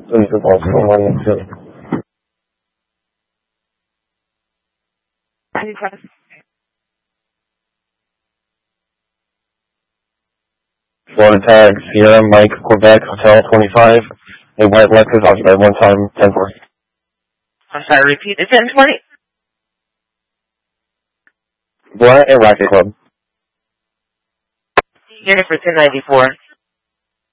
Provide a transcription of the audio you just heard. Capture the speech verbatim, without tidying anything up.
This is also one too. Florida tag, Sierra, Mike, Quebec, Hotel twenty-five, a white Lexus occupied one time, ten four. I'm sorry, repeat the ten twenty. Blunt and Racket Club. Unit for ten ninety-four.